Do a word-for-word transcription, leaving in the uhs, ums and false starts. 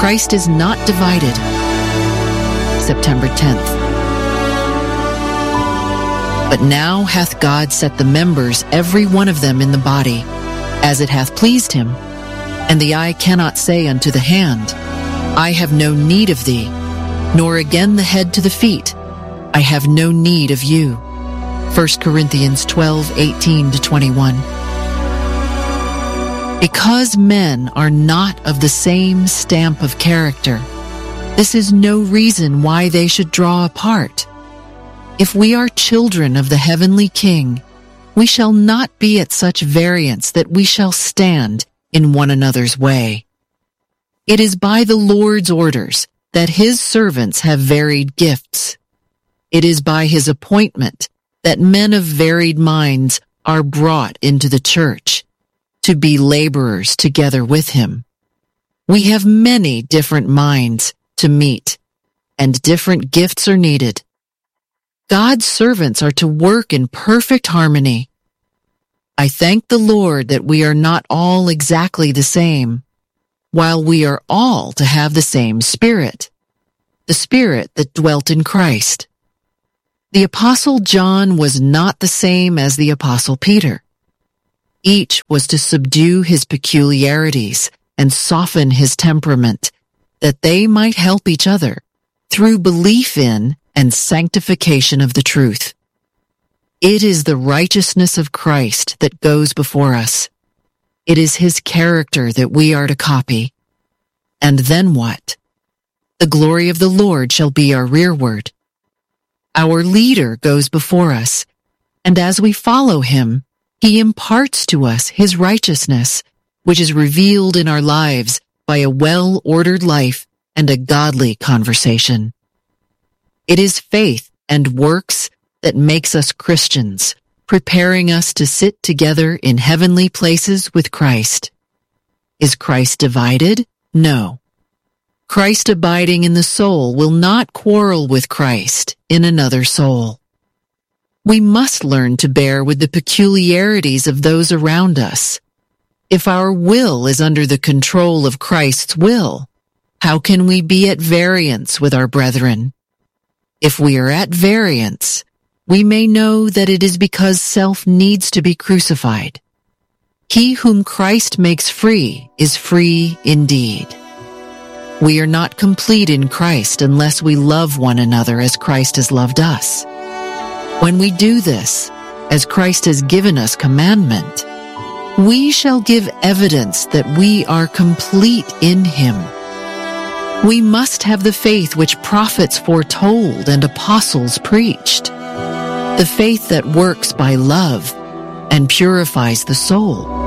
Christ is not divided. September tenth. But now hath God set the members, every one of them in the body, as it hath pleased him. And the eye cannot say unto the hand, I have no need of thee, nor again the head to the feet, I have no need of you. First Corinthians twelve, eighteen to twenty-one. Because men are not of the same stamp of character, this is no reason why they should draw apart. If we are children of the heavenly King, we shall not be at such variance that we shall stand in one another's way. It is by the Lord's orders that his servants have varied gifts. It is by his appointment that men of varied minds are brought into the church to be laborers together with him. We have many different minds to meet, and different gifts are needed. God's servants are to work in perfect harmony. I thank the Lord that we are not all exactly the same, while we are all to have the same Spirit, the Spirit that dwelt in Christ. The Apostle John was not the same as the Apostle Peter. Each was to subdue his peculiarities and soften his temperament, that they might help each other through belief in and sanctification of the truth. It is the righteousness of Christ that goes before us. It is his character that we are to copy. And then what? The glory of the Lord shall be our rearward. Our leader goes before us, and as we follow him, he imparts to us his righteousness, which is revealed in our lives by a well-ordered life and a godly conversation. It is faith and works that makes us Christians, preparing us to sit together in heavenly places with Christ. Is Christ divided? No. Christ abiding in the soul will not quarrel with Christ in another soul. We must learn to bear with the peculiarities of those around us. If our will is under the control of Christ's will, how can we be at variance with our brethren? If we are at variance, we may know that it is because self needs to be crucified. He whom Christ makes free is free indeed. We are not complete in Christ unless we love one another as Christ has loved us. When we do this, as Christ has given us commandment, we shall give evidence that we are complete in him. We must have the faith which prophets foretold and apostles preached, the faith that works by love and purifies the soul.